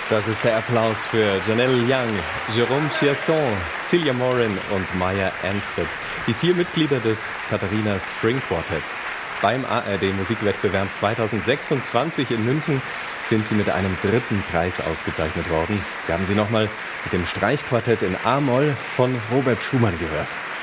Das ist der Applaus für Janelle Young, Jérôme Chiasson, Celia Morin und Maya Anstead, die 4 Mitglieder des Katharina String Quartet. Beim ARD-Musikwettbewerb 2026 in München sind sie mit einem 3. Preis ausgezeichnet worden. Wir haben sie nochmal mit dem Streichquartett in A-Moll von Robert Schumann gehört.